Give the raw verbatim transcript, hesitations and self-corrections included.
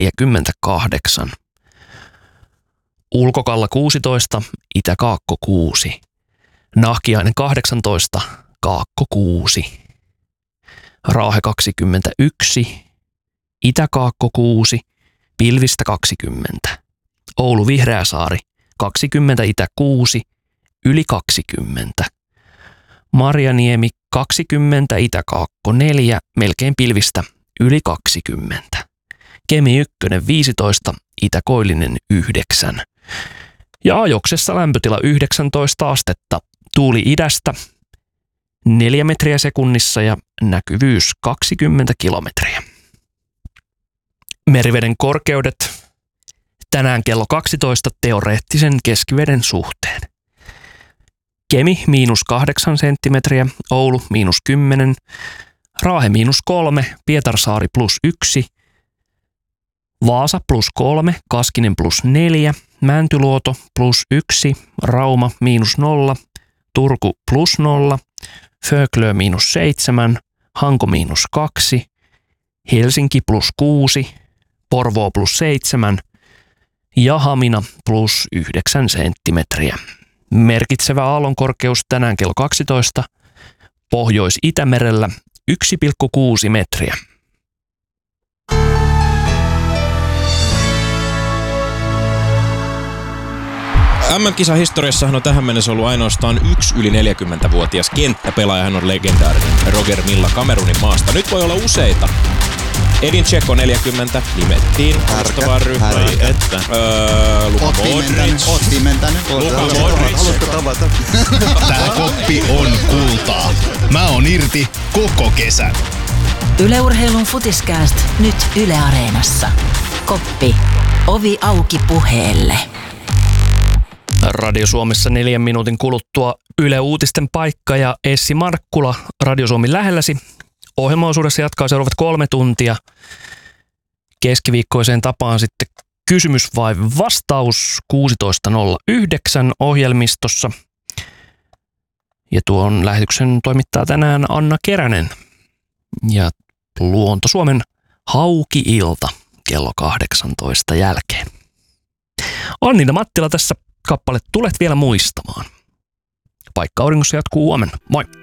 neljäkymmentäkahdeksan. Ulkokalla kuusitoista, Itä-Kaakko kuusi. Nahkiainen kahdeksantoista, Kaakko kuusi. Raahe kaksikymmentäyksi, Itä-Kaakko kuusi, pilvistä kaksikymmentä. Oulu Vihreäsaari kaksikymmentä, Itä kuusi, yli kaksikymmentä. Marjaniemi kaksikymmentä, Itä-Kaakko neljä, melkein pilvistä, yli kaksikymmentä. Kemi ykkönen viisitoista, Itä-Koillinen yhdeksän. Ja Ajoksessa lämpötila yhdeksäntoista astetta, tuuli idästä neljä metriä sekunnissa ja näkyvyys kaksikymmentä kilometriä. Meriveden korkeudet tänään kello kaksitoista teoreettisen keskiveden suhteen. Kemi miinus kahdeksan senttimetriä, Oulu miinus kymmenen, Raahe miinus kolme, Pietarsaari plus yksi, Vaasa plus kolme, Kaskinen plus neljä, Mäntyluoto plus yksi, Rauma miinus nolla, Turku plus nolla, Föglö miinus seitsemän, Hanko miinus kaksi, Helsinki plus kuusi, Porvoo plus seitsemän ja Hamina plus yhdeksän senttimetriä. Merkitsevä aallonkorkeus tänään kello kaksitoista, Pohjois-Itämerellä yksi pilkku kuusi metriä. M M-kisahistoriassahan on tähän mennessä ollut ainoastaan yksi yli neljäkymmentävuotias kenttäpelaaja. Hän on legendaarinen Roger Milla Kamerunin maasta. Nyt voi olla useita. Edin Dzeko neljäkymmentä nimettiin alustavaan ryhmään. Että. Öö, Luka Modric. Oot pimentänyt. Luka Modric. Haluatko tavata? Tää koppi on kultaa. Mä oon irti koko kesän. Yle Urheilun Futiskääst nyt Yle Areenassa. Koppi. Ovi auki puheelle. Radio Suomessa neljän minuutin kuluttua Yle Uutisten paikka ja Essi Markkula Radio Suomi lähelläsi. Ohjelmaosuudessa jatkaa seuraavat kolme tuntia. Keskiviikkoiseen tapaan sitten kysymys vai vastaus kuusitoista nolla yhdeksän ohjelmistossa. Ja tuon lähetyksen toimittaa tänään Anna Keränen. Ja Luonto Suomen Hauki-ilta kello kahdeksantoista jälkeen. Annina Mattila tässä kappale Tulet vielä muistamaan. Paikka auringossa jatkuu huomenna. Moi!